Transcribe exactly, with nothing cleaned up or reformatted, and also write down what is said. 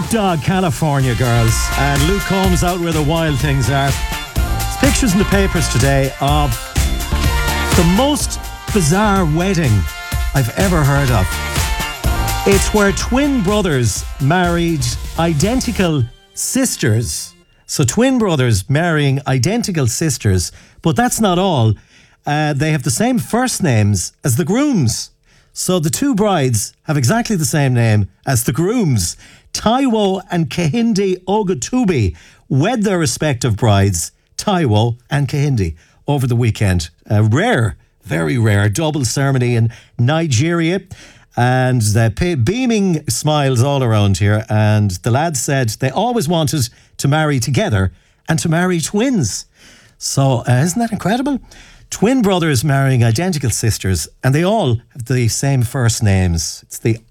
Dog, California girls. And Luke Combs out where the wild things are. There's pictures in the papers today of the most bizarre wedding I've ever heard of. It's where twin brothers married identical sisters. So twin brothers marrying identical sisters. But that's not all. Uh, they have the same first names as the grooms. So the two brides have exactly the same name as the grooms. Taiwo and Kehinde Ogutubi wed their respective brides, Taiwo and Kehinde, over the weekend. A rare, very rare double ceremony in Nigeria. And the beaming smiles all around here. And the lads said they always wanted to marry together and to marry twins. So uh, isn't that incredible? Twin brothers marrying identical sisters, and they all have the same first names. It's the